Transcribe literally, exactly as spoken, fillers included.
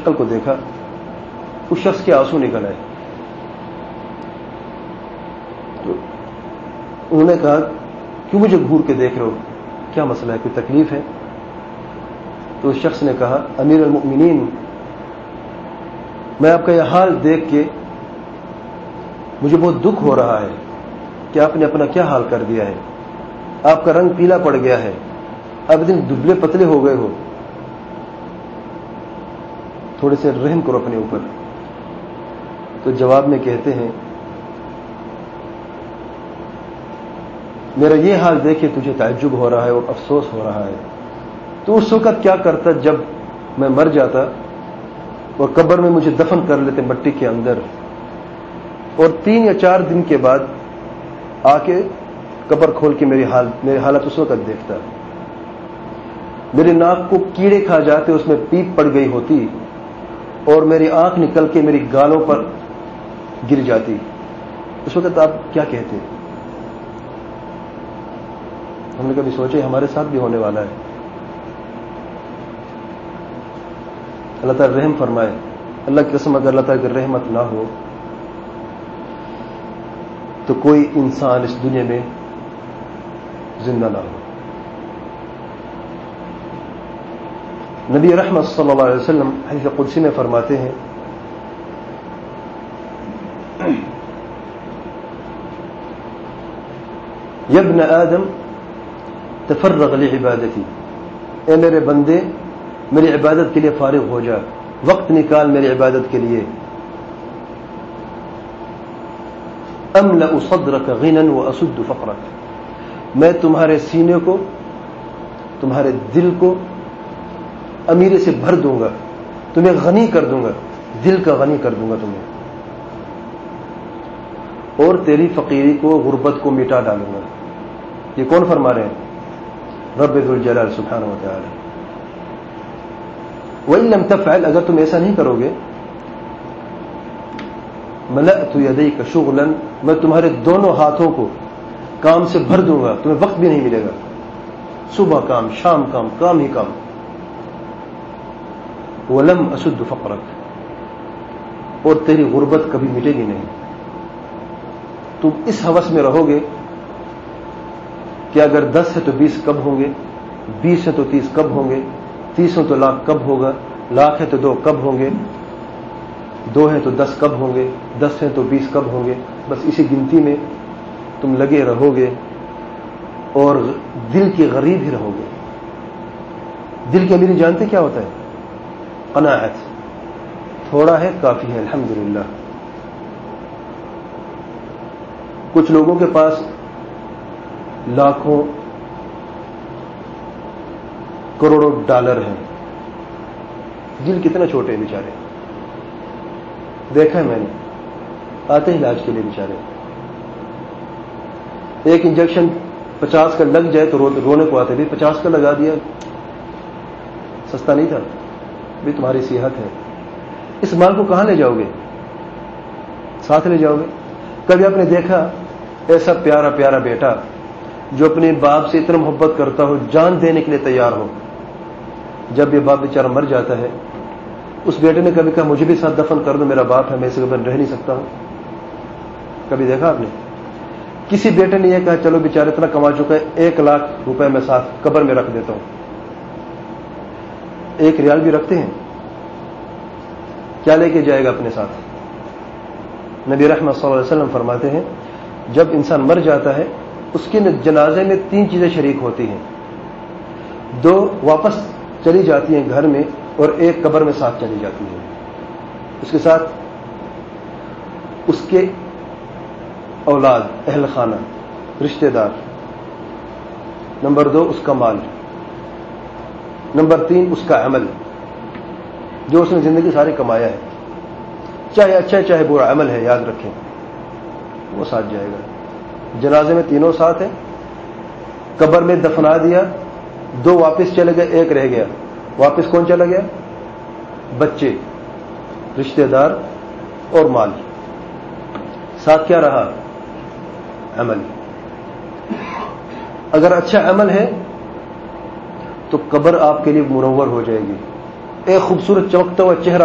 شکل کو دیکھا، اس شخص کے آنسو نکل آئے. تو انہوں نے کہا کیوں مجھے گھور کے دیکھ رہے ہو، کیا مسئلہ ہے، کوئی تکلیف ہے؟ تو اس شخص نے کہا امیر المؤمنین، میں آپ کا یہ حال دیکھ کے مجھے بہت دکھ ہو رہا ہے کہ آپ نے اپنا کیا حال کر دیا ہے. آپ کا رنگ پیلا پڑ گیا ہے، آپ اتنے دبلے پتلے ہو گئے ہو، تھوڑے سے رحم کرو اپنے اوپر. تو جواب میں کہتے ہیں میرا یہ حال دیکھ کے تجھے تعجب ہو رہا ہے اور افسوس ہو رہا ہے، تو اس وقت کیا کرتا جب میں مر جاتا اور قبر میں مجھے دفن کر لیتے مٹی کے اندر، اور تین یا چار دن کے بعد آ کے قبر کھول کے میری حال میری حالت اس وقت دیکھتا. میری ناک کو کیڑے کھا جاتے، اس میں پیپ پڑ گئی ہوتی اور میری آنکھ نکل کے میری گالوں پر گر جاتی. اس وقت آپ کیا کہتے؟ ہم نے کبھی سوچے ہمارے ساتھ بھی ہونے والا ہے. اللہ تعالی رحم فرمائے. اللہ کی قسم اگر اللہ تعالی کی رحمت نہ ہو تو کوئی انسان اس دنیا میں زندہ نہ ہو. نبی رحمت صلی اللہ علیہ وسلم حدیث قدسی میں فرماتے ہیں یا ابن آدم تفرغ لعبادتی، اے میرے بندے میری عبادت کے لیے فارغ ہو جا، وقت نکال میری عبادت کے لیے. املأ صدرک غنا واسد فقرک، میں تمہارے سینے کو تمہارے دل کو امیرے سے بھر دوں گا، تمہیں غنی کر دوں گا، دل کا غنی کر دوں گا تمہیں، اور تیری فقیری کو غربت کو مٹا ڈالوں گا. یہ کون فرما رہے ہیں؟ رب ذو الجلال سبحانہ و تعالی. وَإِن لَمْ تَفْعَلْ، اگر تم ایسا نہیں کرو گے، ملأت یدیک شغلا، میں تمہارے دونوں ہاتھوں کو کام سے بھر دوں گا، تمہیں وقت بھی نہیں ملے گا، صبح کام شام کام کام ہی کام. وَلَمْ أَسُدُّ فَقْرَكَ، اور تیری غربت کبھی مٹے گی نہیں. تم اس ہوس میں رہو گے کہ اگر دس ہے تو بیس کب ہوں گے، بیس ہے تو تیس کب ہوں گے، تیس ہوں تو لاکھ کب ہوگا، لاکھ ہے تو دو کب ہوں گے، دو ہے تو دس کب ہوں گے، دس ہے تو بیس کب ہوں گے. بس اسی گنتی میں تم لگے رہو گے اور دل کی غریب ہی رہو گے. دل کی امیری جانتے کیا ہوتا ہے؟ قناعت، تھوڑا ہے کافی ہے الحمدللہ. کچھ لوگوں کے پاس لاکھوں کروڑوں ڈالر ہیں، دل کتنا چھوٹے ہیں بیچارے. دیکھا ہے میں نے، آتے ہیں علاج کے لیے بیچارے، ایک انجیکشن پچاس کا لگ جائے تو رو, رونے کو آتے بھی پچاس کا لگا دیا، سستا نہیں تھا بھی. تمہاری صحت ہے، اس مال کو کہاں لے جاؤ گے؟ ساتھ لے جاؤ گے؟ کبھی آپ نے دیکھا ایسا پیارا پیارا بیٹا جو اپنے باپ سے اتنا محبت کرتا ہو، جان دینے کے لیے تیار ہو، جب یہ باپ بیچارہ مر جاتا ہے، اس بیٹے نے کبھی کہا مجھے بھی ساتھ دفن کر دو، میرا باپ ہے، میں اسے قبر رہ نہیں سکتا ہوں؟ کبھی دیکھا آپ نے؟ کسی بیٹے نے یہ کہا چلو بیچارہ اتنا کما چکا ہے، ایک لاکھ روپے میں ساتھ قبر میں رکھ دیتا ہوں. ایک ریال بھی رکھتے ہیں؟ کیا لے کے جائے گا اپنے ساتھ؟ نبی رحمت صلی اللہ علیہ وسلم فرماتے ہیں جب انسان مر جاتا ہے اس کے جنازے میں تین چیزیں شریک ہوتی ہیں، دو واپس چلی جاتی ہیں گھر میں اور ایک قبر میں ساتھ چلی جاتی ہے. اس کے ساتھ اس کے اولاد، اہل خانہ، رشتہ دار. نمبر دو اس کا مال. نمبر تین اس کا عمل جو اس نے زندگی ساری کمایا ہے، چاہے اچھا چاہے برا عمل ہے، یاد رکھیں وہ ساتھ جائے گا. جنازے میں تینوں ساتھ ہیں، قبر میں دفنا دیا، دو واپس چلے گئے، ایک رہ گیا. واپس کون چلا گیا؟ بچے، رشتہ دار اور مال. ساتھ کیا رہا؟ عمل. اگر اچھا عمل ہے تو قبر آپ کے لیے منور ہو جائے گی. ایک خوبصورت چمکتا ہوا چہرہ